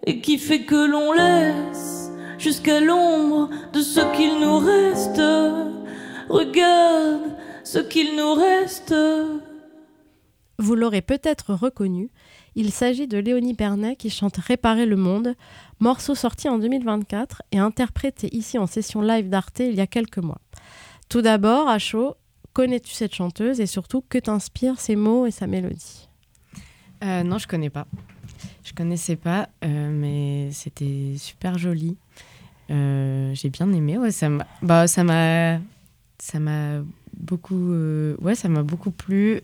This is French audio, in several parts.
et qui fait que l'on laisse jusqu'à l'ombre de ce qu'il nous reste. Regarde ce qu'il nous reste. Vous l'aurez peut-être reconnu, il s'agit de Léonie Pernet qui chante Réparer le monde, morceau sorti en 2024 et interprété ici en session live d'Arte il y a quelques mois. Tout d'abord, à chaud, connais-tu cette chanteuse et surtout, que t'inspirent ses mots et sa mélodie ? Non, je connais pas. Je connaissais pas, mais c'était super joli. J'ai bien aimé. Ouais, ça m'a beaucoup, ça m'a beaucoup plu.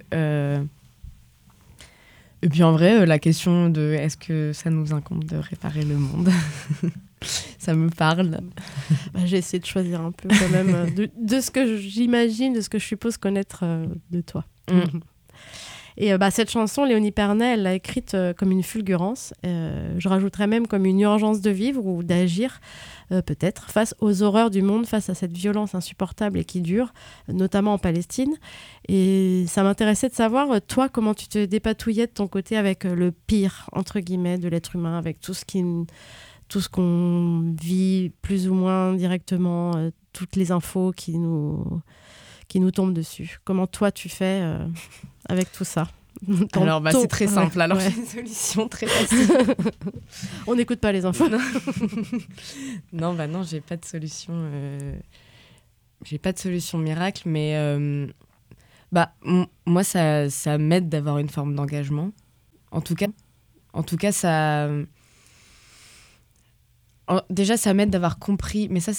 Et puis en vrai, la question de est-ce que ça nous incombe de réparer le monde, ça me parle. J'ai essayé de choisir un peu quand même de ce que j'imagine, de ce que je suppose connaître de toi. Et cette chanson, Léonie Pernet, elle l'a écrite comme une fulgurance. Je rajouterais même comme une urgence de vivre ou d'agir, peut-être, face aux horreurs du monde, face à cette violence insupportable et qui dure, notamment en Palestine. Et ça m'intéressait de savoir, toi, comment tu te dépatouillais de ton côté avec le pire, entre guillemets, de l'être humain, avec tout ce qu'on vit plus ou moins directement, toutes les infos qui nous tombent dessus. Comment toi, tu fais avec tout ça ? Alors, c'est très simple. Ouais. Alors, j'ai une solution très facile. On n'écoute pas les infos. Non, j'ai pas de solution. J'ai pas de solution miracle, mais moi, ça m'aide d'avoir une forme d'engagement. En tout cas, ça... Déjà, ça m'aide d'avoir compris, mais ça